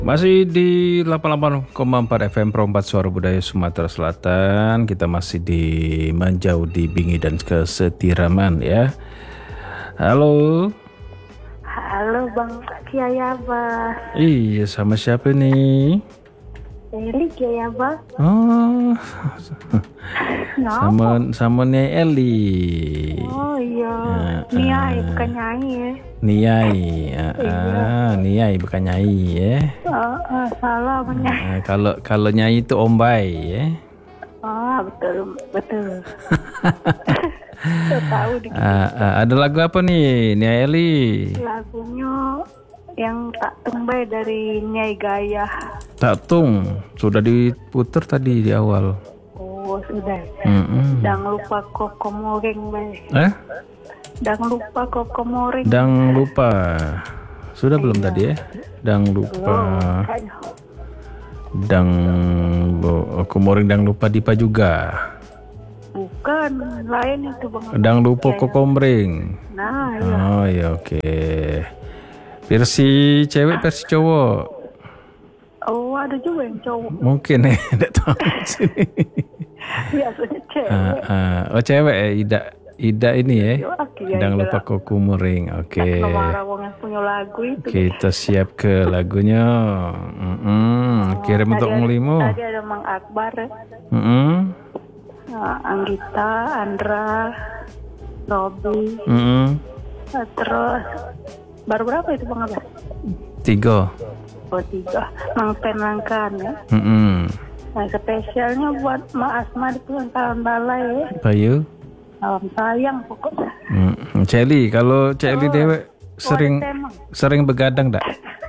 Masih di 88,4 FM Pro 4 Suara Budaya Sumatera Selatan. Kita masih di Manjau di Bingi dan Kesetiraman ya. Halo. Halo Bang Kiai Abah. Iya, sama siapa nih? Eli Kiai Abah. Oh, sama Nyai Eli. Oh iya, Niai bukan Nyai ya. Niai, Niai bukan Nyai ya. Salah Nyai. Kalau Nyai itu Ombay ya. Betul. Saya tahu dikit. Ada lagu apa nih, Nyai Eli? Lagunya yang tak tumbai dari Nyai Gaya. Tak tung, sudah diputer tadi di awal. Oh sudah. Jangan lupa koko moreng baik. Jangan lupa koko moreng. Dang lupa. Sudah belum tadi ya? Dang lupa. Komoreng dang lupa Dipa juga. Bukan, lain itu Bang. Dang lupa kokomring. Nah, iya. Oh ya oke. Versi cewek, versi cowok. Oh, ada juga yang cowok. Mungkin ya, tidak tahu sini. Biasanya cewek. Oh cewek ya, Ida ini ya. Dang lupa kokomring. Oke. Yang punya lagu itu. Kita siap ke lagunya. Kirim untuk Ngelimo. Tadi ada Mang Akbar ya. Anggita, Andra, Robi. Terus baru berapa itu Bang Abah? 3. Oh 3. Mang Penangkan ya. Nah spesialnya buat Mak Asma di Pelantauan Balai ya. Bayu. Salam sayang pokoknya. Celi, kalau Celi dewek sering begadang tak?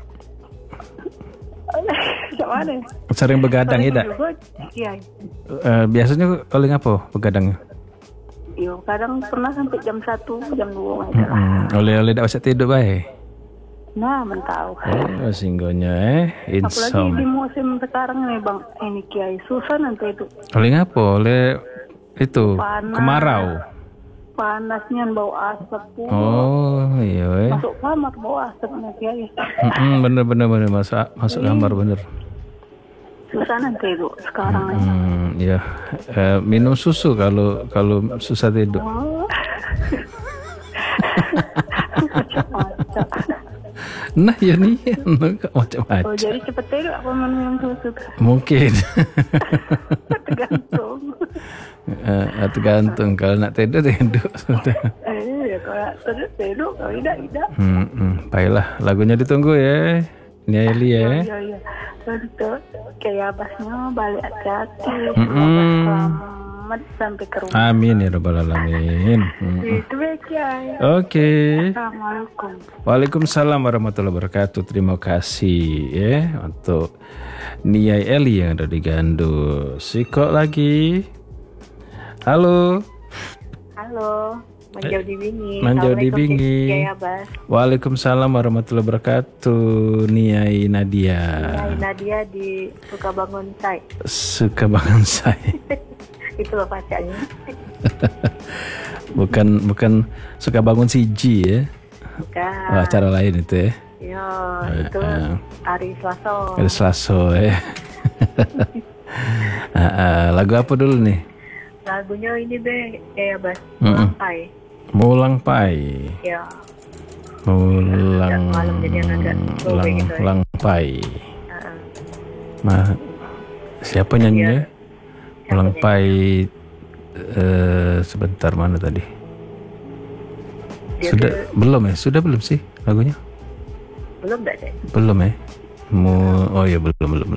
Mana? Sering begadang ya tak? Iya. Biasanya oleh apa begadangnya? Iya, kadang pernah sampai jam 1, jam 2 Oleh tak usah tidur baik. Nah, mentau. Oh, singgonya Apalagi di musim sekarang nih Bang, ini Kiai susah nanti itu. Oleh apa? Oleh itu kemarau. Panasnya bau asap pun. Oh iya. Masuk kamar bau asapnya Kiai. Bener masuk kamar bener. Susah nanti itu sekarang ya. Minum susu kalau susah tidur. Macam-macam. Nah ya nih macam-macam. Oh jadi cepet tidur apa minum susu? Mungkin. Tergantung. Tergantung kalau nak tidur sudah. Iya kalau tidur kalau tidak. Baiklah lagunya ditunggu ya. Ini Eli ya. Iya. Untuk kayak abasnya balik hati-hati. Selamat sampai ke rumah. Amin ya rabbal alamin. Itu Kiai. Oke. Assalamualaikum. Waalaikumsalam warahmatullahi wabarakatuh. Terima kasih ya untuk Niai Eli yang ada di Gandus. Sikok lagi. Halo. Manjau di Bingi. Manjau di Bingi. Waalaikumsalam warahmatullahi wabarakatuh. Niai Nadia. Niai Nadia di Sukabangun Sai. Sukabangun Sai. Itu loh pacarnya. bukan Sukabangun Siji ya. Bukan. Acara lain itu ya. Iya, itu hari Selasa. Hari Selasa ya. Lagu apa dulu nih? Lagunya ini kayak Bas. Mulang Pai. Ya. Mulang Pai. Siapa nyanyinya? Mulang Pai. Sebentar mana tadi? Belum sih lagunya? Belum ya? Oh ya belum.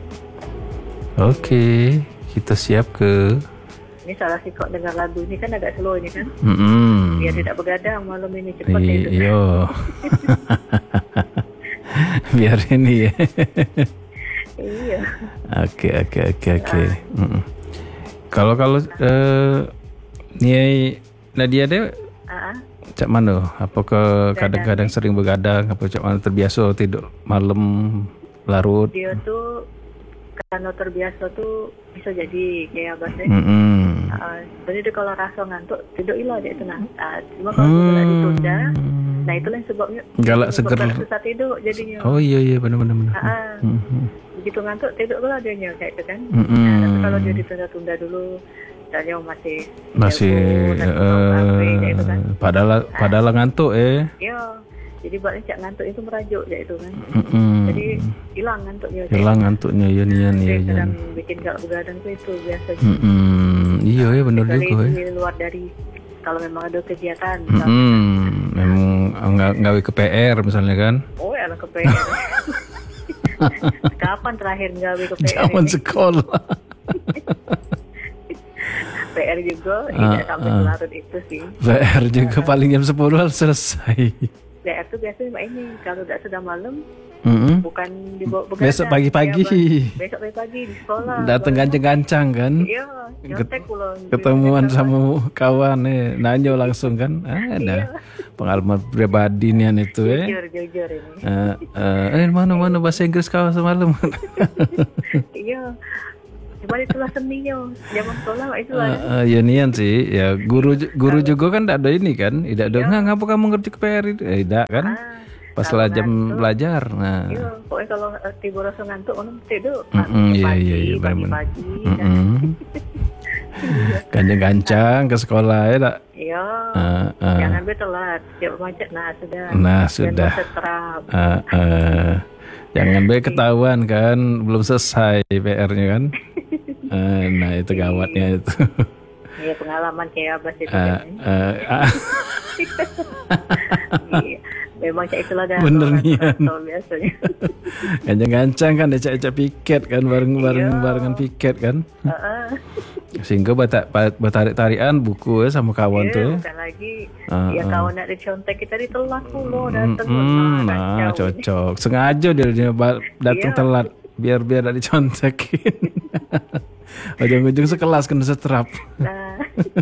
Oke, kita siap ke. Ini salah sih kok dengar lagu ini kan agak slow ini kan. Biar tidak begadang malam ini cepat itu. Iya. Biar ini ya. Iya. Oke. Kalau Niai Nadia deh. Cak mana? Apa ke kadang-kadang sering begadang? Apa cak mana terbiasa tidur malam larut? Dia tuh karena terbiasa tuh bisa jadi kayak abasnya. Jadi dia kalau rasa ngantuk tidur ilah dia tenang. Cuma kalau boleh ditunda Nah itulah sebabnya galak seger. Susah tidur jadinya. Oh iya benar. Begitu ngantuk tidur lah dianya kayak itu kan. Nah, tapi kalau dia ditunda-tunda dulu, misalnya masih gitu kan. Padahal ngantuk Iya. Jadi buat cak ngantuk itu merajuk kayak itu kan. Jadi hilang ngantuknya. Ya nian ya. Kadang bikin galak begadang itu biasa. Iya benar juga. Di luar dari kalau memang ada kegiatan. Memang nggawe ke PR misalnya kan. Oh ya ke PR. Kapan terakhir nggawe ke PR? Zaman sekolah. PR juga tidak sampai larut itu sih. PR juga paling jam 10 harus selesai. PR tuh biasanya ini kalau sudah malam bukan dibawa begadang. Besok pagi-pagi. Besok pagi-pagi di sekolah. Datang gancang-gancang kan. Iya, nyontek pulang. Ketemuan sama kawan nanya langsung kan. Ada pengalaman pribadi nian itu Jujur ini. Mana bahasa Inggris kau semalam. Iya. Cuma itulah seninya zaman sekolah itulah. Ya nian sih. Ya guru juga kan tidak ada ini kan. Tidak ada ngapa kamu ngerti ke PR itu. Tidak kan. Pas lah jam belajar. Nah. Iya, pokoknya kalau tiba rasa ngantuk orang tidur. Iya pagi-pagi. Gancang-gancang ke sekolah ya tak? Iya. Jangan telat. Siap macet sudah. Sudah. Jangan ketahuan kan belum selesai PR-nya kan. Nah itu gawatnya itu. Iya pengalaman kayak apa sih? Iya. Memang kayak itulah dah. Bener nian. Biasanya. Gancang-gancang kan ecak-ecak piket kan barengan piket kan. Sehingga tarik-tarikan buku sama kawan tuh. Bukan lagi yang kawan nak dicontek kita ditelat pula datang. Nah cocok. Sengaja dia datang telat biar tak dicontekin. Ujung-ujung sekelas kena setrap. Nah.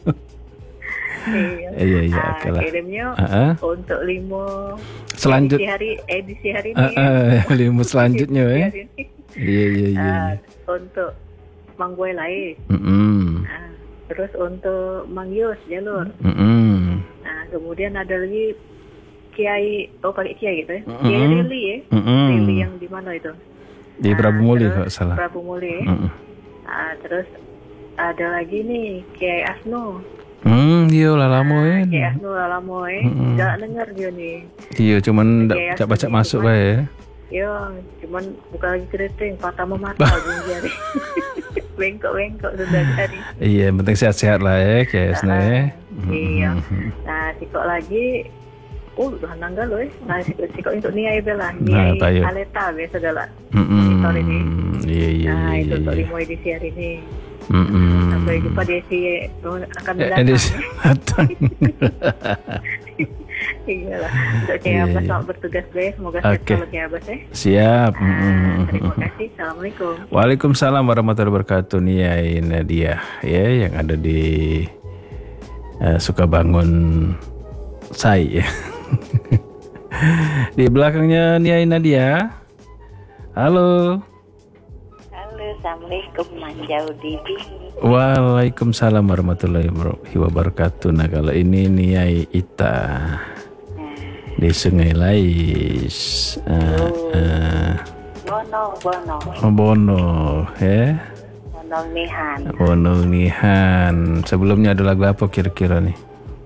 Iya oke lah. Kirimnya untuk 5 edisi hari ini. 5 selanjutnya Iya. Untuk Mang Boy lain. Terus untuk Mang Yus jalur. Nah, kemudian ada lagi Kiai, pakai Kiai gitu ya. Kiai Rili ya. Rili yang di mana itu? Di Prabu Muli kalau salah. Prabu Muli. Terus ada lagi nih Kiai Asno. Iya lama Kiai Asno lama enggak dengar dia nih. Iya cuman enggak baca masuk ya. Iya, cuman bukan lagi keriting, patah mata jari. Bengkok sudah tadi. Iya, yang penting sehat-sehat lah ya, Kiai Asno ya. Iya. Nah, sikok lagi udah nanggal loh Nah, sikok untuk Niai Bella, Niai Aleta biasa galak. Ini. Iya. Nah, itu untuk 5 edisi hari ini. Sampai jumpa di edisi akan datang. Iyalah. Untuk Kiai Abbas selamat bertugas guys. Semoga sehat selalu Kiai Abbas ya. Siap. Terima kasih. Assalamualaikum. Waalaikumsalam warahmatullahi wabarakatuh. Niai Nadia ya yang ada di Sukabangun Sai ya. Di belakangnya Niai Nadia. Halo. Assalamualaikum Manjau Dibi. Waalaikumsalam warahmatullahi wabarakatuh. Nah kalau ini Niai Ita di Sungai Lais. Bono ya. Bono Nihan. Sebelumnya ada lagu apa kira-kira nih?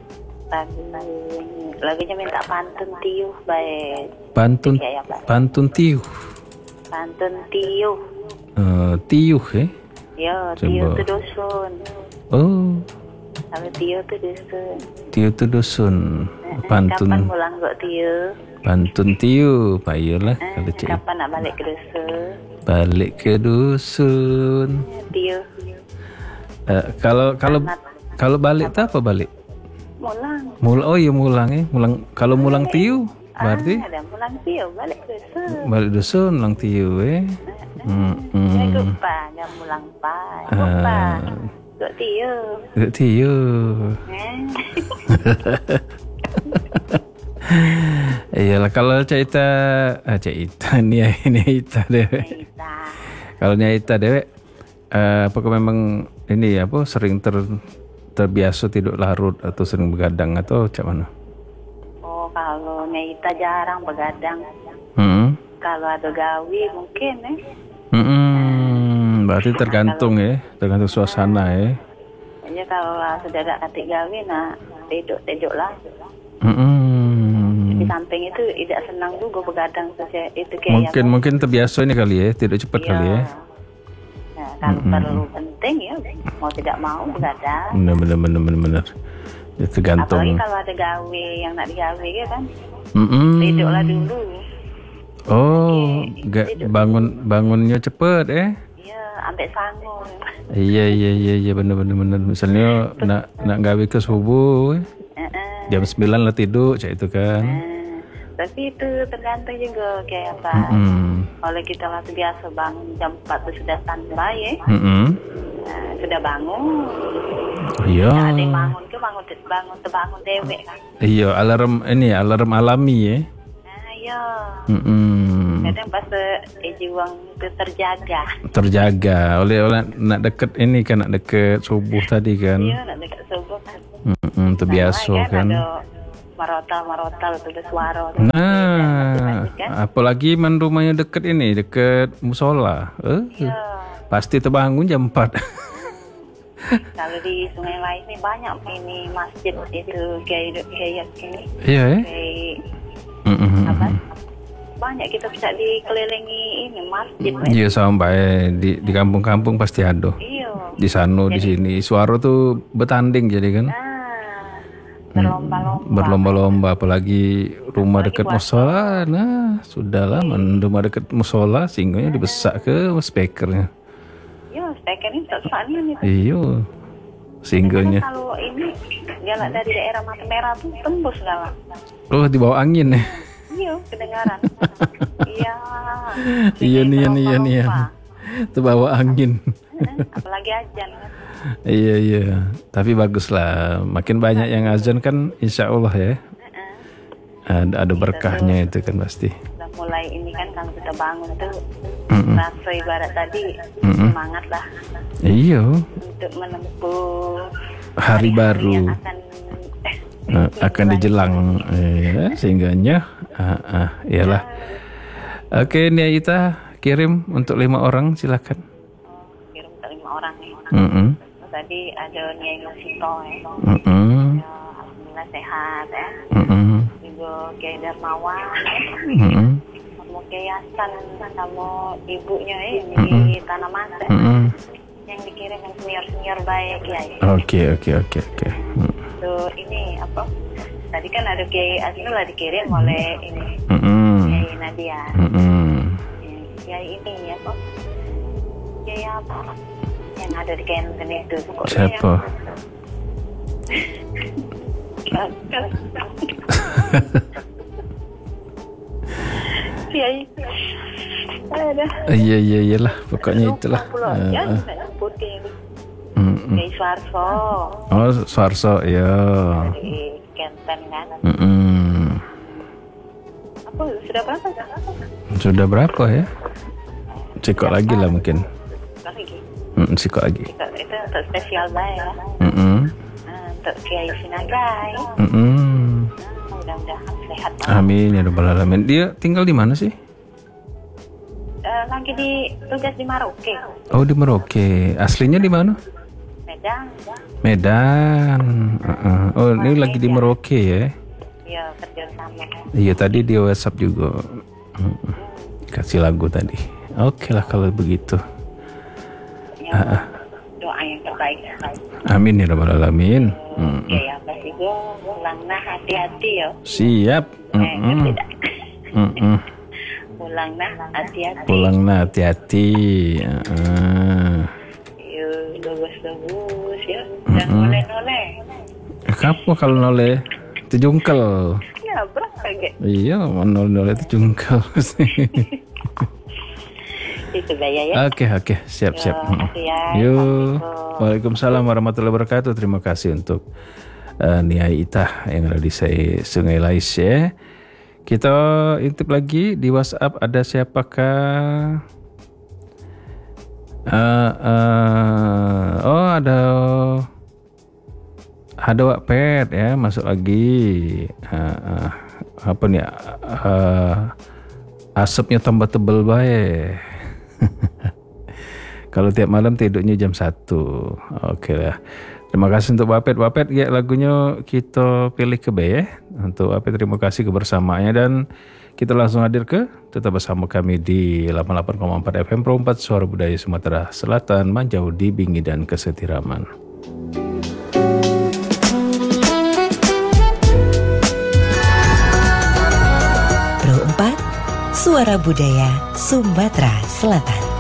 Lagunya minta pantun tiuh baik. Pantun tiuh. Tiuh ya? Ya, tiuh itu dusun. Oh. Kalau tiuh itu dusun. Tiuh itu dusun. Pantun. Kapan pulang kok tiuh? Pantun tiuh, Pak Iyalah kalau cik. Kapan nak balik ke dusun? Balik ke dusun. Tiuh. Kalau balik itu apa balik? Mulang. Oh iya mulang ya. Kalau mulang tiuh berarti? Ada mulang tiuh balik dusun. Balik dusun, mulang tiuh Lupa, nggak mulang pa. Lupa. Gak tiuh. Iyalah kalau cerita Niaita dewe. Kalau Niaita dewe, apakah memang ini sering terbiasa tidur larut atau sering begadang atau macam mana? Oh kalau Neita jarang begadang. Kalau ada gawi mungkin berarti tergantung tergantung suasana ya. Jadi kalau sudah ada katik gawi, nah tidur lah. Di samping itu tidak senang juga begadang itu kayak mungkin terbiasa ini kali ya, tidak cepat kali ya. Nah, kalau perlu penting ya mau tidak mau begadang. Benar. Ya, tergantung. Apalagi kalau ada gawe yang nak digawe ya kan. Tidurlah dulu. Oh, bangunnya cepet Iya, sampai sangun. Iya benar. Misalnya nak gawe ke subuh. Jam 9 lah tidur, cak itu kan. Tapi itu tergantung juga kayak apa. Kalau kita lah biasa bangun jam 4 itu sudah standby sudah bangun. Iya. Ada yang bangun dewek kan. Iya, alarm alami ya. Iya. Kadang pas jiwang itu terjaga oleh nak deket subuh tadi kan. Iya, nak deket subuh kan. Terbiasa kan. Ada marotal itu suara. Nah, apalagi rumahnya deket musola. Pasti terbangun jam 4. Kalau di Sungai Lai ini banyak ini masjid itu kayak ini. Iya banyak kita bisa dikelilingi ini masjid. Iya sampai di kampung-kampung pasti ada. Iya. Di sana di sini suara tuh bertanding jadi kan. Berlomba-lomba apalagi rumah dekat musola. Nah, sudahlah rumah dekat musola singgahnya dibesak ke speakernya. Iya, speakernya tersannya nih. Iya. Singgahnya. Kalau ini galak dari daerah Mata Merah tuh tembus galak. Oh, di bawah angin ya. Iya, kedengaran. Iya. Terbawa angin. Apalagi azan kan. Iya. Tapi bagus lah. Makin banyak yang azan kan insya Allah ya. Ada berkahnya itu kan pasti. Udah mulai ini kan kalau kita bangun tuh rasa ibarat tadi semangat lah. Iya. Untuk menempuh hari baru yang akan dijelang sehingganya iyalah. Oke, Neita kirim untuk 5 orang silakan. Kirim untuk 5 orang nih. Tadi ada Nyai Lusito alhamdulillah sehat juga Kiai Darmawan sama Kiai Hasan sama ibunya di Tanah Mas yang dikirim yang senior baik Kiai. Oke. Tuh ini apa? Tadi kan ada Kiai Asnul dikirim oleh ini Kiai Nadia. Kiai ini apa? Kiai apa? Yang ada di Kenten itu. Siapa? Kiai. Iyalah pokoknya itulah. Kiai Suarso. Oh, Suarso ya. Di Kenten kan. Apa sudah berapa? Sudah berapa ya? Cikok lagi lah mungkin. Cikok lagi. Itu untuk spesial banget ya. Untuk Kiai Sinagai. Mudah-mudahan sehat. Amin ya rabbal alamin. Dia tinggal di mana sih? Lagi tugas di Merauke. Oh, di Merauke. Aslinya di mana? Medan. Oh, ini lagi di Merauke ya? Iya, kerja sama. Iya, tadi di WhatsApp juga. Kasih lagu tadi. Oke lah kalau begitu. Doa yang terbaik. Amin ya rabbal alamin. Oke, apa sih gue pulangnya hati-hati ya. Siap. Tidak. Pulangnya hati-hati. Yuk, bagus ya. Jangan noleh-noleh. Kamu kalau noleh terjungkel. Ya, berapa gak? Iya, noleh terjungkel. Itu gaya ya. Oke, siap. Yuk, Waalaikumsalam warahmatullahi wabarakatuh. Terima kasih untuk Neita yang ada di Sungai Lais ya. Kita intip lagi di WhatsApp ada siapakah? Oh ada Wak Pet ya masuk lagi. apa nih, asapnya tambah tebal baik. Kalau tiap malam tidurnya jam 1. Oke lah. Terima kasih untuk Wapet ya, lagunya kita pilih ke B ya. Untuk Wapet terima kasih kebersamaannya, dan kita langsung hadir ke tetap bersama kami di 88,4 FM Pro 4 Suara Budaya Sumatera Selatan, Manjau, Dibingi dan Kesetiraman. Pro 4 Suara Budaya Sumatera Selatan.